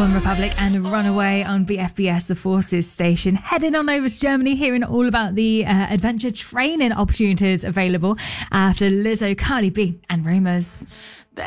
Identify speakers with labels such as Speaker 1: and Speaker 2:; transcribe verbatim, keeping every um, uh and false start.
Speaker 1: One Republic and Runaway on B F B S, the Forces station. Heading on over to Germany, hearing all about the uh, adventure training opportunities available after Lizzo, Cardi B and Rumours.
Speaker 2: There